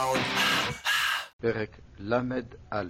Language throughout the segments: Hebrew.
פרק ל"א.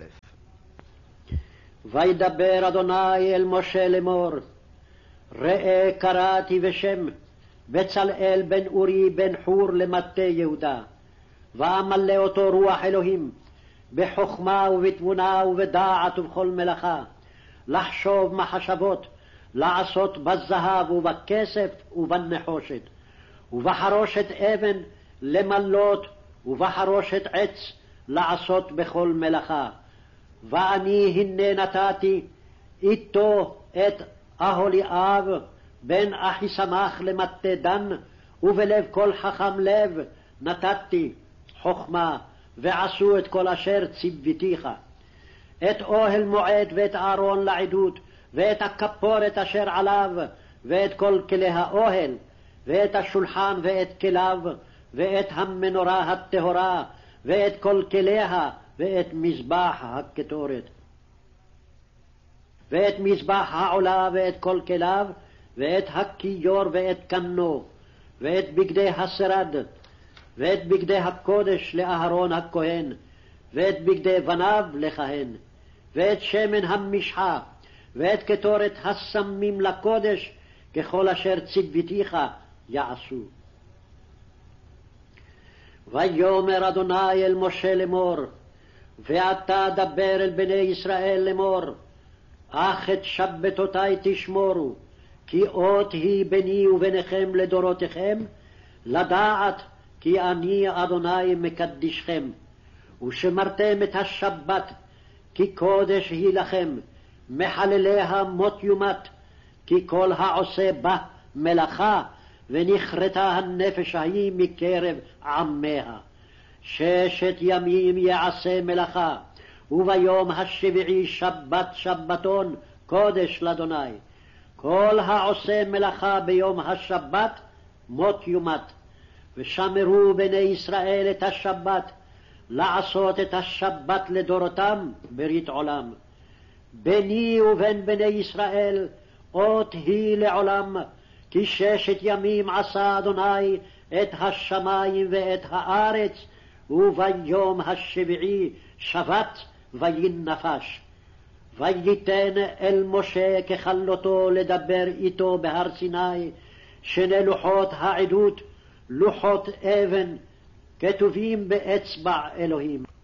וידבר אדוני אל משה לאמור, ראה קראתי בשם בצלאל בן אורי בן חור למטה יהודה, ואמלא אותו רוח אלוהים בחוכמה ובתבונה ובדעת ובכל מלאכה, לחשוב מחשבות, לעשות בזהב ובכסף ובנחושת, ובחרושת אבן למלות, ובחרושת עץ לעשות בכל מלאכה. ואני הנה נתתי איתו את אהוליאב בן אחיסמך למטה דן, ובלב כל חכם לב נתתי חוכמה, ועשו את כל אשר ציוויתיך, את אוהל מועד ואת אהרון לעדות, ואת הכפורת אשר עליו, ואת כל כלי האוהל, ואת השולחן ואת כליו, ואת המנורה הטהורה, ואת כל כליה, ואת מזבח הקטורת, ואת מזבח העולה ואת כל כליו, ואת הכיור ואת קנו, ואת בגדי השרד, ואת בגדי הקודש לאהרון הכהן, ואת בגדי בניו לכהן, ואת שמן המשחה, ואת קטורת הסמים לקודש, ככל אשר ציוויתיך יעשו. ויאמר אדוני אל משה לאמור, ואתה דבר אל בני ישראל לאמור, אך את שבתותי תשמורו, כי אות היא ביני וביניכם לדורותיכם, לדעת כי אני אדוני מקדישכם. ושמרתם את השבת, כי קודש היא לכם, מחלליה מות יומת, כי כל העושה בה מלאכה, ונכרתה הנפש ההיא מקרב עמיה. 6 ימים יעשה מלאכה, וביום השביעי שבת שבתון קודש לאדוני. כל העושה מלאכה ביום השבת מות יומת. ושמרו בני ישראל את השבת, לעשות את השבת לדורותם ברית עולם. ביני ובין בני ישראל אות היא לעולם, כי 6 ימים עשה אדוני את השמיים ואת הארץ, וביום השביעי שבת וינפש. וייתן אל משה ככלותו לדבר איתו בהר סיני 2 לוחות העדות, לוחות אבן, כתובים באצבע אלוהים.